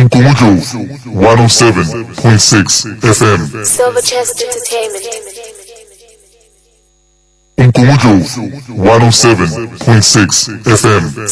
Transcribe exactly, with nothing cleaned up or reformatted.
Mojo one oh seven point six F M. Silverchest Entertainment. Mojo one oh seven point six F M.